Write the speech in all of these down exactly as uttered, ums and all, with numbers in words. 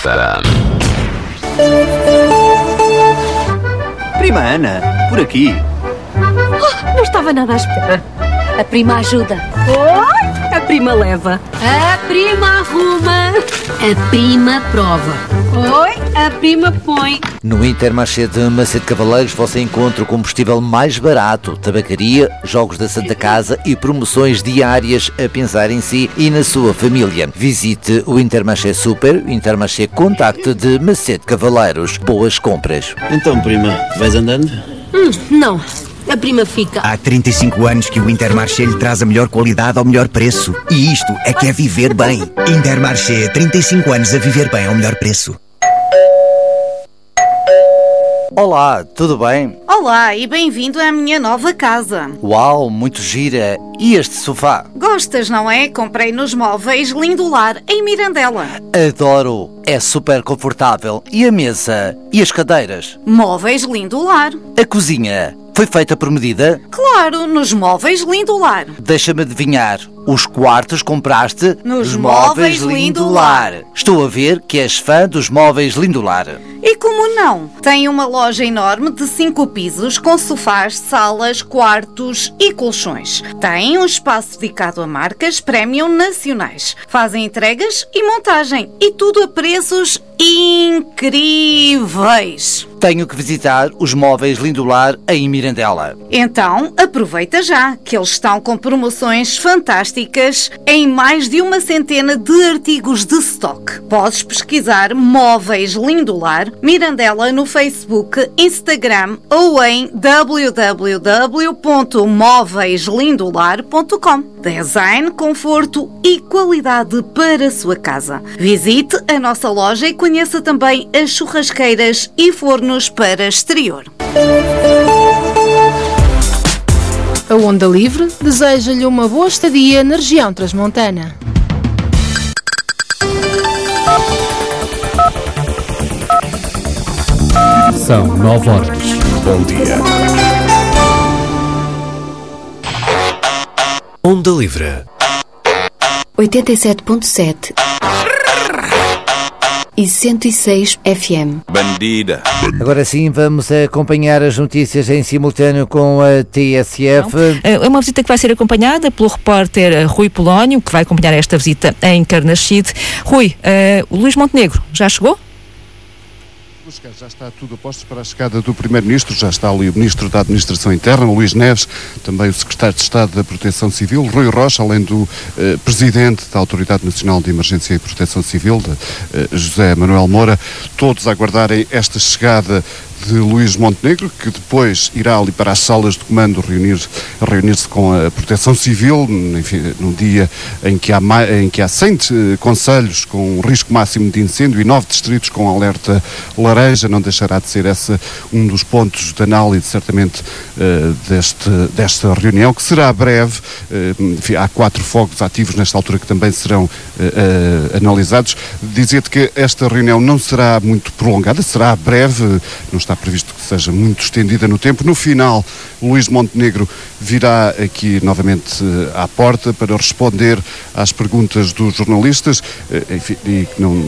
Prima Ana, por aqui. Oh, não estava nada à espera. A prima ajuda. Oh, a prima leva. A prima arruma. A prima prova. Oi, a prima põe. No Intermarché de Macedo Cavaleiros você encontra o combustível mais barato, tabacaria, jogos da Santa Casa e promoções diárias a pensar em si e na sua família. Visite o Intermarché Super, o Intermarché Contacto de Macedo Cavaleiros. Boas compras. Então, prima, vais andando? Hum, não. A prima fica. Há trinta e cinco anos que o Intermarché lhe traz a melhor qualidade ao melhor preço. E isto é que é viver bem. Intermarché, trinta e cinco anos a viver bem ao melhor preço. Olá, tudo bem? Olá e bem-vindo à minha nova casa. Uau, muito gira. E este sofá? Gostas, não é? Comprei nos Móveis Lindolar, em Mirandela. Adoro. É super confortável. E a mesa? E as cadeiras? Móveis Lindolar. A cozinha? Foi feita por medida? Claro, nos Móveis Lindolar. Deixa-me adivinhar. Os quartos compraste nos Móveis Lindolar. Estou a ver que és fã dos Móveis Lindolar. E como não? Tem uma loja enorme de cinco pisos com sofás, salas, quartos e colchões. Tem um espaço dedicado a marcas premium nacionais. Fazem entregas e montagem. E tudo a preços incríveis. Tenho que visitar os Móveis Lindolar em Mirandela. Então, aproveita já, que eles estão com promoções fantásticas em mais de uma centena de artigos de stock. Podes pesquisar Móveis Lindolar Mirandela no Facebook, Instagram ou em w w w ponto móveis lindolar ponto com. Design, conforto e qualidade para a sua casa. Visite a nossa loja e conheça também as churrasqueiras e fornos para exterior. A Onda Livre deseja-lhe uma boa estadia na região transmontana. São nove horas. Bom dia. Onda Livre. oitenta e sete ponto sete e cento e seis F M. Bandida. Agora sim, vamos acompanhar as notícias em simultâneo com a T S F. É uma visita que vai ser acompanhada pelo repórter Rui Polónio, que vai acompanhar esta visita em Carnaxide. Rui, uh, o Luís Montenegro já chegou? Já está tudo a postos para a chegada do Primeiro-Ministro, já está ali o Ministro da Administração Interna, Luís Neves, também o Secretário de Estado da Proteção Civil, Rui Rocha, além do eh, Presidente da Autoridade Nacional de Emergência e Proteção Civil, de, eh, José Manuel Moura, todos a aguardarem esta chegada de Luís Montenegro, que depois irá ali para as salas de comando reunir, reunir-se com a Proteção Civil, enfim, num dia em que há, em que há cem concelhos com um risco máximo de incêndio e nove distritos com alerta laranja. Não deixará de ser esse um dos pontos de análise, certamente, uh, deste, desta reunião, que será breve. Uh, enfim, há quatro fogos ativos nesta altura que também serão uh, uh, analisados. Dizer-te que esta reunião não será muito prolongada, será breve, não está previsto que seja muito estendida no tempo. No final, Luís Montenegro virá aqui novamente à porta para responder às perguntas dos jornalistas, enfim, e que não,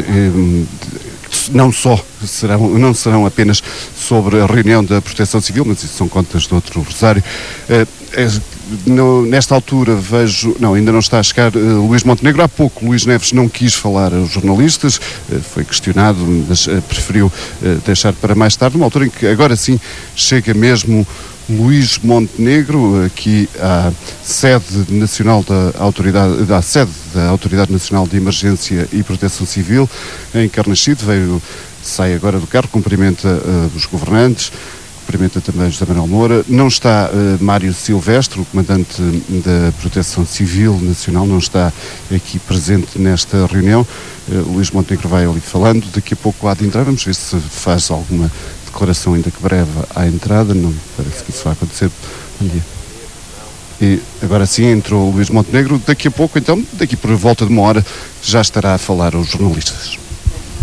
não só serão, não serão apenas sobre a reunião da Proteção Civil, mas isso são contas de outro rosário. No, nesta altura vejo, não, ainda não está a chegar uh, Luís Montenegro. Há pouco Luís Neves não quis falar aos jornalistas, uh, foi questionado, mas uh, preferiu uh, deixar para mais tarde, uma altura em que agora sim chega mesmo Luís Montenegro aqui à sede nacional da autoridade, da sede da Autoridade Nacional de Emergência e Proteção Civil em Carnaxide. Veio, sai agora do carro, cumprimenta uh, os governantes, cumprimenta também José Manuel Moura. Não está uh, Mário Silvestre, o comandante da Proteção Civil Nacional, não está aqui presente nesta reunião. Uh, Luís Montenegro vai ali falando, daqui a pouco há de entrar, vamos ver se faz alguma declaração, ainda que breve, à entrada. Não parece que isso vai acontecer. Bom dia. E agora sim entrou o Luís Montenegro, daqui a pouco, então, daqui por volta de uma hora, já estará a falar aos jornalistas.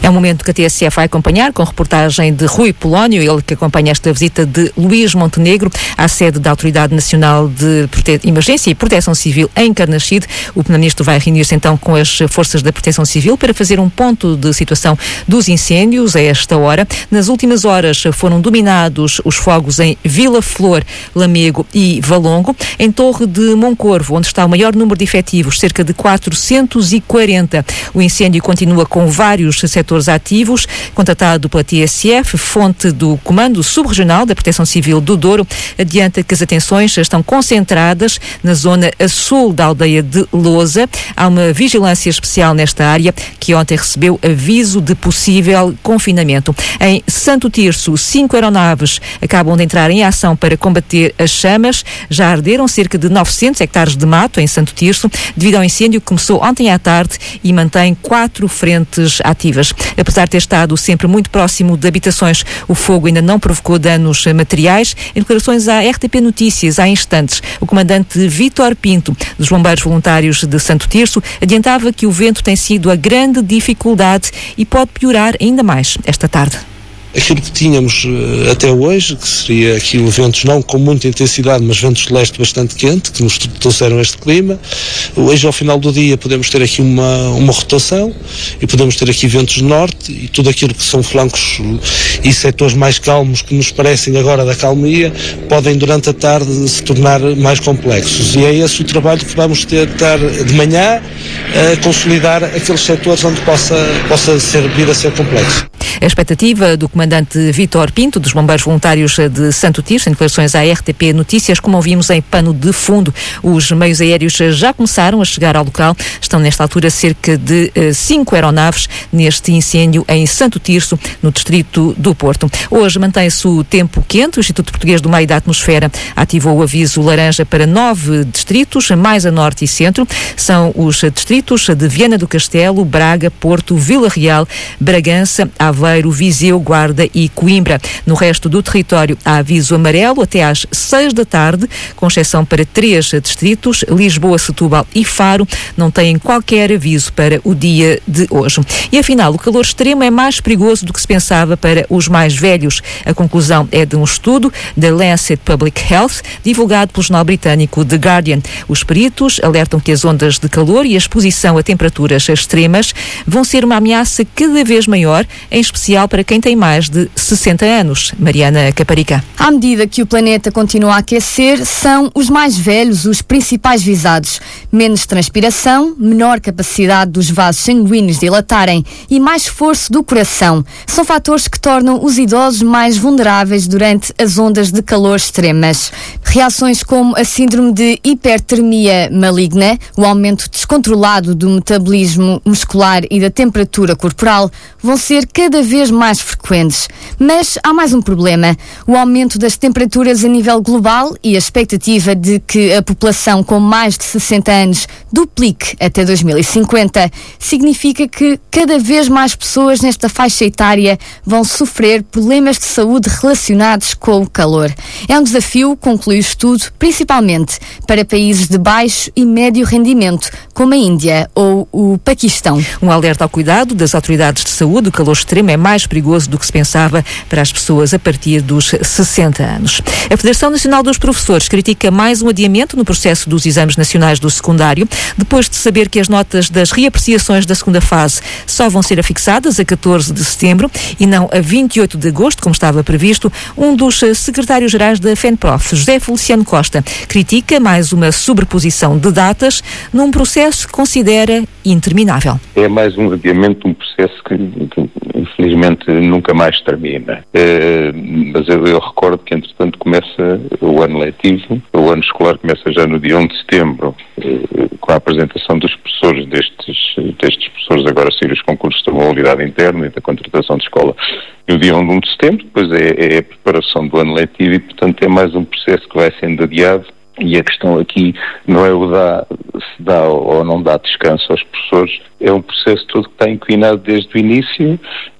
É um momento que a T S F vai acompanhar, com reportagem de Rui Polónio, ele que acompanha esta visita de Luís Montenegro à sede da Autoridade Nacional de Prote... Emergência e Proteção Civil em Carnaxide. O Primeiro-Ministro vai reunir-se então com as forças da Proteção Civil para fazer um ponto de situação dos incêndios a esta hora. Nas últimas horas foram dominados os fogos em Vila Flor, Lamego e Valongo. Em Torre de Moncorvo, onde está o maior número de efetivos, cerca de quatrocentos e quarenta. O incêndio continua com vários setores ativos. Contatado pela T S F, fonte do Comando Subregional da Proteção Civil do Douro adianta que as atenções estão concentradas na zona a sul da aldeia de Lousa. Há uma vigilância especial nesta área que ontem recebeu aviso de possível confinamento. Em Santo Tirso, cinco aeronaves acabam de entrar em ação para combater as chamas. Já arderam cerca de novecentos hectares de mato em Santo Tirso devido ao incêndio que começou ontem à tarde e mantém quatro frentes ativas. Apesar de ter estado sempre muito próximo de habitações, o fogo ainda não provocou danos materiais. Em declarações à R T P Notícias há instantes, o comandante Vítor Pinto, dos Bombeiros Voluntários de Santo Tirso, adiantava que o vento tem sido a grande dificuldade e pode piorar ainda mais esta tarde. Aquilo que tínhamos uh, até hoje, que seria aqui ventos não com muita intensidade, mas ventos de leste bastante quente, que nos trouxeram este clima. Hoje, ao final do dia, podemos ter aqui uma, uma rotação e podemos ter aqui ventos de norte e tudo aquilo que são flancos e setores mais calmos que nos parecem agora da calmia, podem durante a tarde se tornar mais complexos. E é esse o trabalho que vamos ter de manhã, a consolidar aqueles setores onde possa, possa ser, vir a ser complexo. A expectativa do comandante Vítor Pinto, dos Bombeiros Voluntários de Santo Tirso, em declarações à R T P Notícias, como ouvimos em pano de fundo. Os meios aéreos já começaram a chegar ao local. Estão nesta altura cerca de uh, cinco aeronaves neste incêndio em Santo Tirso, no distrito do Porto. Hoje mantém-se o tempo quente. O Instituto Português do Meio e da Atmosfera ativou o aviso laranja para nove distritos, mais a norte e centro. São os distritos de Viana do Castelo, Braga, Porto, Vila Real, Bragança, Aveiro, Viseu, Guarda e Coimbra. No resto do território há aviso amarelo até às seis da tarde, com exceção para três distritos, Lisboa, Setúbal e Faro, não têm qualquer aviso para o dia de hoje. E afinal, o calor extremo é mais perigoso do que se pensava para os mais velhos. A conclusão é de um estudo da Lancet Public Health, divulgado pelo jornal britânico The Guardian. Os peritos alertam que as ondas de calor e a exposição a temperaturas extremas vão ser uma ameaça cada vez maior, em especial para quem tem mais de sessenta anos. Mariana Caparica. À medida que o planeta continua a aquecer, são os mais velhos os principais visados. Menos transpiração, menor capacidade dos vasos sanguíneos dilatarem e mais esforço do coração. São fatores que tornam os idosos mais vulneráveis durante as ondas de calor extremas. Reações como a síndrome de hipertermia maligna, o aumento descontrolado do metabolismo muscular e da temperatura corporal vão ser cada vez mais frequentes. Mas há mais um problema. O aumento das temperaturas a nível global e a expectativa de que a população com mais de sessenta anos duplique até dois mil e cinquenta significa que cada vez mais pessoas nesta faixa etária vão sofrer problemas de saúde relacionados com o calor. É um desafio, conclui o estudo, principalmente para países de baixo e médio rendimento, como a Índia ou o Paquistão. Um alerta ao cuidado das autoridades de saúde. O calor extremo é mais perigoso do que se pensava para as pessoas a partir dos sessenta anos. A Federação Nacional dos Professores critica mais um adiamento no processo dos exames nacionais do secundário, depois de saber que as notas das reapreciações da segunda fase só vão ser afixadas a catorze de setembro e não a vinte e oito de agosto, como estava previsto. Um dos secretários-gerais da FENPROF, José Feliciano Costa, critica mais uma sobreposição de datas num processo que considera interminável. É mais um adiamento de um processo que, que infelizmente nunca mais termina. É, mas eu, eu recordo que entretanto começa o ano letivo, o ano escolar começa já no dia um de setembro, é, com a apresentação dos professores destes, destes professores agora a sair os concursos da mobilidade interna e da contratação de escola no dia um de setembro, depois é, é a preparação do ano letivo e portanto é mais um processo que vai sendo adiado. E a questão aqui não é o dá, se dá ou não dá descanso aos professores, é um processo todo que está inclinado desde o início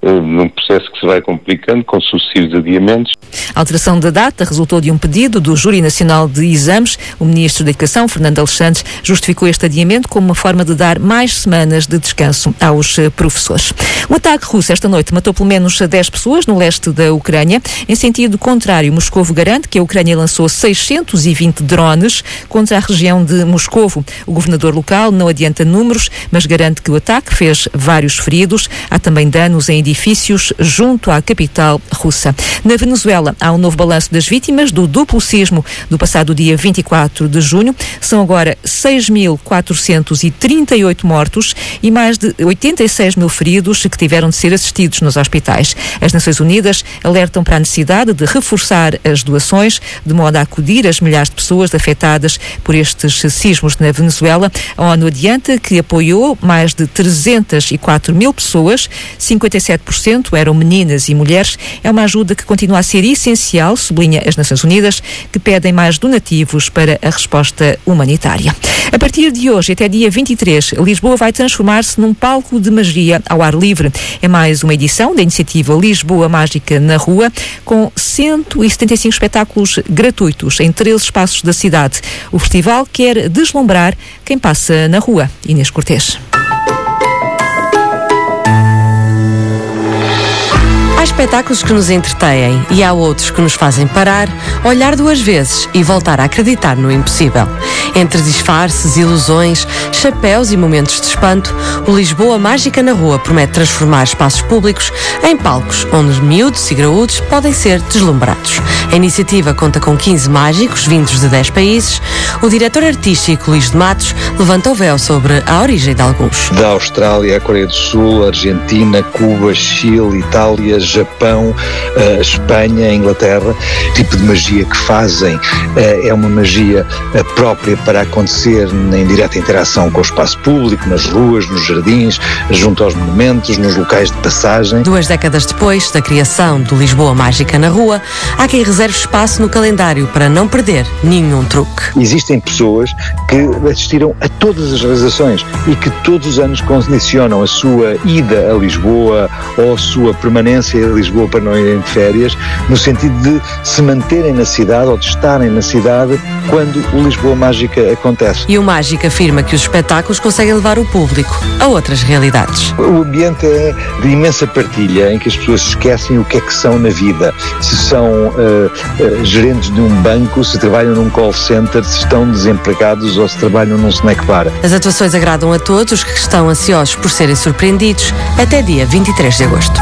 num processo que se vai complicando com sucessivos adiamentos. A alteração da data resultou de um pedido do Júri Nacional de Exames. O Ministro da Educação, Fernando Alexandre, justificou este adiamento como uma forma de dar mais semanas de descanso aos professores. O ataque russo esta noite matou pelo menos dez pessoas no leste da Ucrânia. Em sentido contrário, Moscovo garante que a Ucrânia lançou seiscentos e vinte drones contra a região de Moscovo. O governador local não adianta números, mas garante que o ataque fez vários feridos. Há também danos em edifícios junto à capital russa. Na Venezuela, há um novo balanço das vítimas do duplo sismo do passado dia vinte e quatro de junho. São agora seis mil quatrocentos e trinta e oito mortos e mais de oitenta e seis mil feridos que tiveram de ser assistidos nos hospitais. As Nações Unidas alertam para a necessidade de reforçar as doações, de modo a acudir as milhares de pessoas afetadas por estes sismos na Venezuela. A ONU adianta que apoiou mais de trezentas e quatro mil pessoas, cinquenta e sete por cento eram meninas e mulheres. É uma ajuda que continua a ser essencial, sublinha as Nações Unidas, que pedem mais donativos para a resposta humanitária. A partir de hoje, até dia vinte e três, Lisboa vai transformar-se num palco de magia ao ar livre. É mais uma edição da iniciativa Lisboa Mágica na Rua, com cento e setenta e cinco espetáculos gratuitos em treze espaços da cidade. O festival quer deslumbrar quem passa na rua. Inês Cortês. Há espetáculos que nos entretêm e há outros que nos fazem parar, olhar duas vezes e voltar a acreditar no impossível. Entre disfarces, ilusões, chapéus e momentos de espanto, o Lisboa Mágica na Rua promete transformar espaços públicos em palcos onde miúdos e graúdos podem ser deslumbrados. A iniciativa conta com quinze mágicos vindos de dez países. O diretor artístico Luís de Matos levanta o véu sobre a origem de alguns. Da Austrália, a Coreia do Sul, Argentina, Cuba, Chile, Itália, Japão, uh, Espanha, Inglaterra. O tipo de magia que fazem uh, é uma magia uh, própria para acontecer em direta interação com o espaço público, nas ruas, nos jardins, junto aos monumentos, nos locais de passagem. Duas décadas depois da criação do Lisboa Mágica na Rua, há quem reserve espaço no calendário para não perder nenhum truque. Existem pessoas que assistiram a todas as realizações e que todos os anos condicionam a sua ida a Lisboa ou a sua permanência em Lisboa para não irem de férias, no sentido de se manterem na cidade ou de estarem na cidade quando o Lisboa Mágica acontece. E o Mágico afirma que os espetáculos conseguem levar o público a outras realidades. O ambiente é de imensa partilha, em que as pessoas esquecem o que é que são na vida. Se são uh, uh, gerentes de um banco, se trabalham num call center, se estão desempregados ou se trabalham num snack bar. As atuações agradam a todos os que estão ansiosos por serem surpreendidos até dia vinte e três de agosto.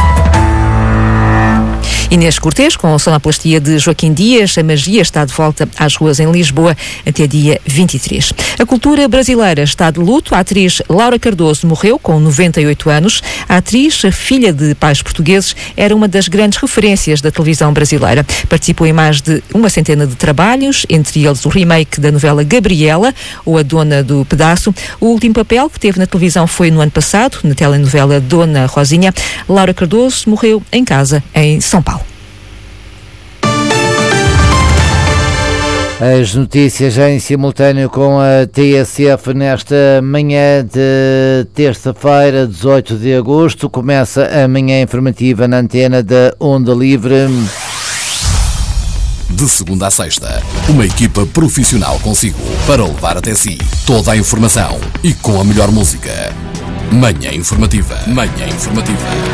Inês Cortês, com sonoplastia de Joaquim Dias. A magia está de volta às ruas em Lisboa até dia vinte e três. A cultura brasileira está de luto. A atriz Laura Cardoso morreu com noventa e oito anos. A atriz, filha de pais portugueses, era uma das grandes referências da televisão brasileira. Participou em mais de uma centena de trabalhos, entre eles o remake da novela Gabriela, ou A Dona do Pedaço. O último papel que teve na televisão foi no ano passado, na telenovela Dona Rosinha. Laura Cardoso morreu em casa, em São Paulo. As notícias em simultâneo com a T S F nesta manhã de terça-feira, dezoito de agosto. Começa a manhã informativa na antena da Onda Livre. De segunda a sexta, uma equipa profissional consigo para levar até si toda a informação e com a melhor música. Manhã informativa. Manhã informativa.